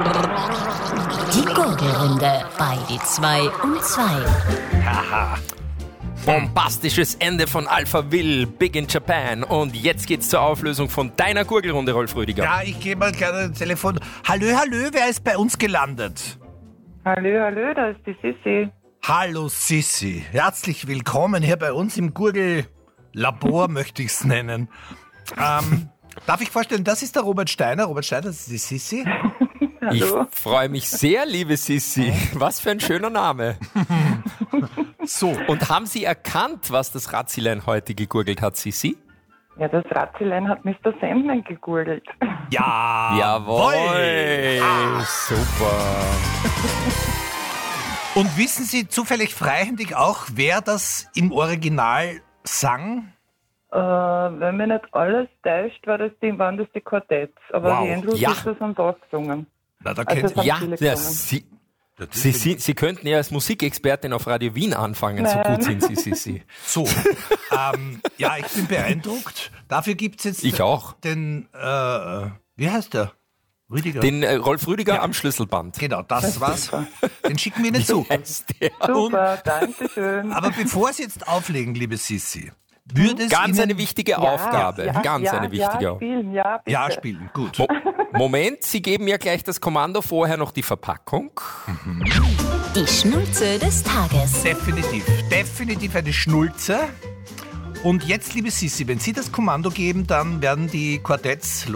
Die Gurgelrunde bei die 2 um 2. Haha. Bombastisches Ende von Alpha Will, Big in Japan. Und jetzt geht's zur Auflösung von deiner Gurgelrunde, Rolf Rüdiger. Ja, ich gehe mal gerne ans Telefon. Hallo, wer ist bei uns gelandet? Hallo, da ist die Sissi. Hallo Sissi, herzlich willkommen hier bei uns im Gurgellabor, möchte ich es nennen. Darf ich vorstellen, das ist der Robert Steiner. Robert Steiner, das ist die Sissi. Ich Hallo. freue mich sehr, liebe Sissi. Was für ein schöner Name. So, Und haben Sie erkannt, was das Razzilein heute gegurgelt hat, Sissi? Ja, das Razzilein hat Mr. Sandman gegurgelt. ja, Jawohl. Super. Und wissen Sie zufällig freihändig auch, wer das im Original sang? Wenn mir nicht alles täuscht, waren das die Quartetts. Aber Wow. die Andrews Ja. ist das am Bach gesungen. Na, da Also kennt es haben Ja, viele ja gesungen. Sie könnten ja als Musikexpertin auf Radio Wien anfangen, so Nein. gut sind Sie, Sissi. So, ja, ich bin beeindruckt. Dafür gibt's jetzt Ich auch. den, wie heißt der? Rüdiger? Den Rolf Rüdiger am Schlüsselband. Genau, das war's. Den schicken wir nicht zu. Heißt der? Super, danke schön. Aber bevor Sie jetzt auflegen, liebe Sissi, würde es Ganz Ihnen... eine wichtige Aufgabe. Ganz eine wichtige Aufgabe. Spielen, ja, bitte. Ja, spielen, gut. Moment, Sie geben mir gleich das Kommando, vorher noch die Verpackung. Die Schnulze des Tages. Definitiv eine Schnulze. Und jetzt, liebe Sissi, wenn Sie das Kommando geben, dann werden die Quartetts